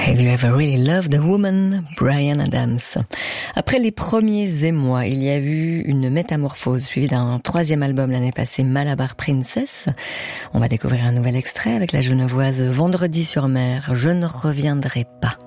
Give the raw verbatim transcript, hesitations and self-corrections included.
Have you ever really loved a woman? Bryan Adams. Après les premiers émois, il y a eu une métamorphose suivie d'un troisième album l'année passée, Malabar Princess. On va découvrir un nouvel extrait avec la Genevoise Vendredi sur mer. Je ne reviendrai pas.